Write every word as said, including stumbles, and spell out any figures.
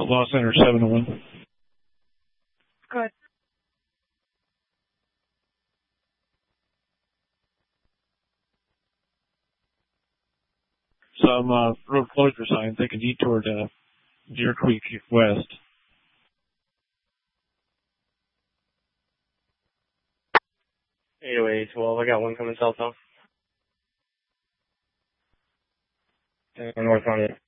Outlaw Center seven to one. Good. Some uh, road closure signs. Take a detour to Deer Creek West. eight oh eight twelve, I got one coming southbound. And north on it.